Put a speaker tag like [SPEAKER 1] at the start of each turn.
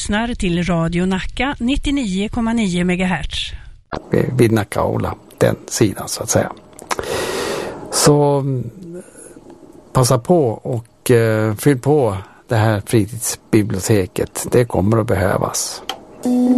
[SPEAKER 1] lyssnar till Radio Nacka 99,9 MHz.
[SPEAKER 2] Vid Nackaola, den sidan så att säga. Så passa på och fyll på det här fritidsbiblioteket. Det kommer att behövas.